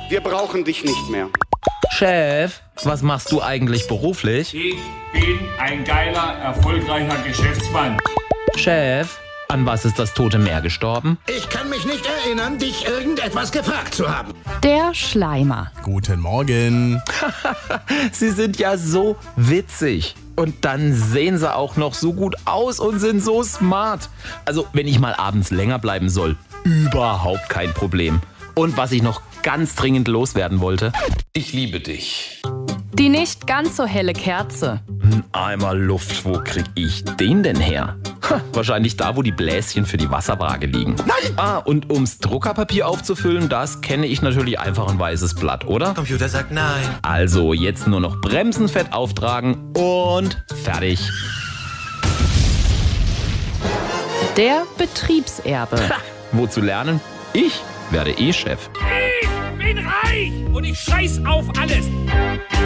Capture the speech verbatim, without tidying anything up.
Wir brauchen dich nicht mehr. Chef, was machst du eigentlich beruflich? Ich bin ein geiler, erfolgreicher Geschäftsmann. Chef, an was ist das Tote Meer gestorben? Ich kann mich nicht erinnern, dich irgendetwas gefragt zu haben. Der Schleimer. Guten Morgen. Sie sind ja so witzig. Und dann sehen sie auch noch so gut aus und sind so smart. Also, wenn ich mal abends länger bleiben soll, überhaupt kein Problem. Und was ich noch ganz dringend loswerden wollte: Ich liebe dich. Die nicht ganz so helle Kerze. Ein Eimer Luft, wo krieg ich den denn her? Ha, wahrscheinlich da, wo die Bläschen für die Wasserwaage liegen. Nein! Ah, und ums Druckerpapier aufzufüllen, das kenne ich natürlich einfach ein weißes Blatt, oder? Computer sagt nein. Also jetzt nur noch Bremsenfett auftragen und fertig. Der Betriebserbe. Ha, wo zu lernen? Ich werde eh Chef. Ich bin reich und ich scheiß auf alles.